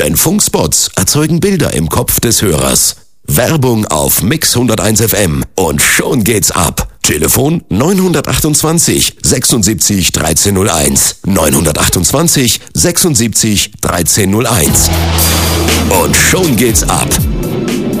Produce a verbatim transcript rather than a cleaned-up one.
Denn Funkspots erzeugen Bilder im Kopf des Hörers. Werbung auf Mix hunderteins F M und schon geht's ab. Telefon neunhundertachtundzwanzig sechsundsiebzig dreizehn null eins. neunhundertachtundzwanzig sechsundsiebzig dreizehn null eins. Und schon geht's ab.